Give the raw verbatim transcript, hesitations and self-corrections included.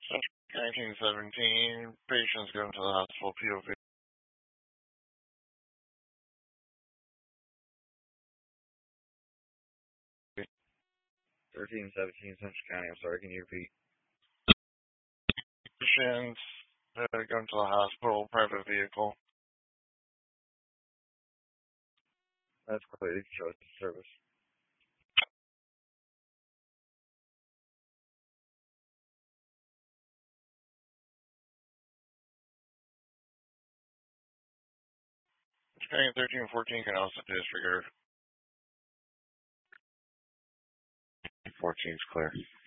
nineteen seventeen, patients going to the hospital, P O V. thirteen seventeen Central County, I'm sorry, can you repeat? Patients uh, going to the hospital, private vehicle. That's completely shows the service. County thirteen fourteen can also disregard. fourteen's clear.